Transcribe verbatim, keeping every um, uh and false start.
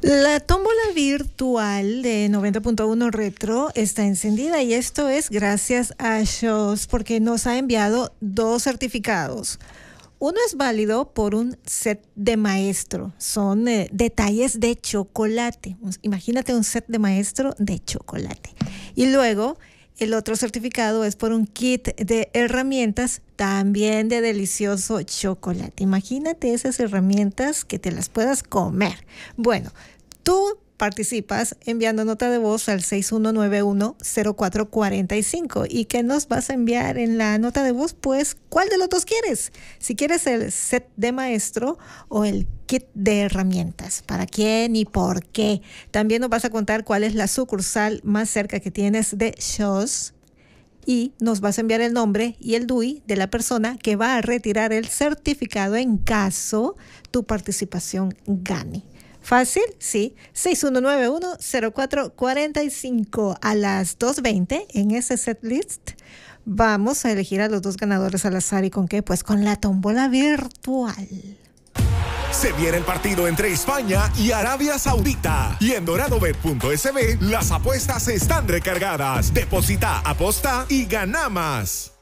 La tómbola virtual de noventa punto uno Retro está encendida y esto es gracias a Shows porque nos ha enviado dos certificados. Uno es válido por un set de maestro. Son eh, detalles de chocolate. Imagínate un set de maestro de chocolate. Y luego el otro certificado es por un kit de herramientas también de delicioso chocolate. Imagínate esas herramientas que te las puedas comer. Bueno, tú participas enviando nota de voz al seis uno nueve uno cero cuatro cuatro cinco. ¿Y qué nos vas a enviar en la nota de voz? Pues, ¿cuál de los dos quieres? Si quieres el set de maestro o el kit de herramientas. ¿Para quién y por qué? También nos vas a contar cuál es la sucursal más cerca que tienes de Shows. Y nos vas a enviar el nombre y el D U I de la persona que va a retirar el certificado en caso tu participación gane. ¿Fácil? Sí. seis uno nueve uno cero cuatro cuatro cinco. A las dos veinte en ese set list vamos a elegir a los dos ganadores al azar. ¿Y con qué? Pues con la tómbola virtual. Se viene el partido entre España y Arabia Saudita. Y en doradobet punto es be las apuestas están recargadas. Deposita, aposta y gana más.